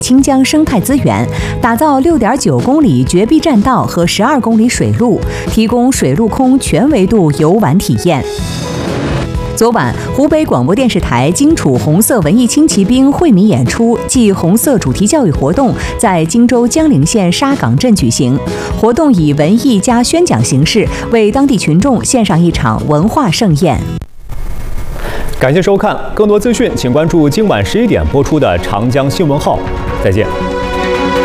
清江生态资源，打造6.9公里绝壁栈道和12公里水路，提供水陆空全维度游玩体验。昨晚，湖北广播电视台荆楚红色文艺轻骑兵惠民演出暨红色主题教育活动在荆州江陵县沙岗镇举行。活动以文艺加宣讲形式，为当地群众献上一场文化盛宴。 感谢收看，更多资讯请关注今晚11点播出的长江新闻号。再见。